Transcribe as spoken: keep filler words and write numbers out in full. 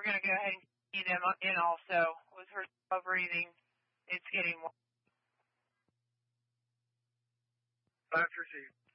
going to go ahead and key them in also. With her slow breathing, it's getting worse. That's received.